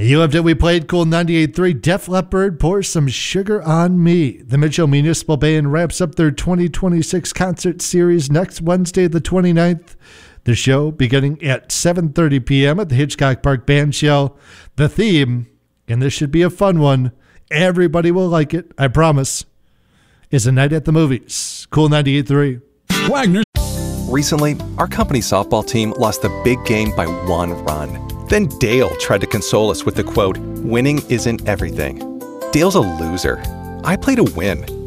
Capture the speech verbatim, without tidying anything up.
You loved it. We played Cool ninety-eight point three. Def Leppard, Pour Some Sugar on Me. The Mitchell Municipal Band wraps up their twenty twenty-six concert series next Wednesday, the twenty-ninth. The show beginning at seven thirty p.m. at the Hitchcock Park Band Shell. The theme, and this should be a fun one, everybody will like it, I promise, is A Night at the Movies. Cool ninety-eight point three. Wagner. Recently, our company softball team lost a big game by one run. Then Dale tried to console us with the quote, "Winning isn't everything." Dale's a loser. I play to win.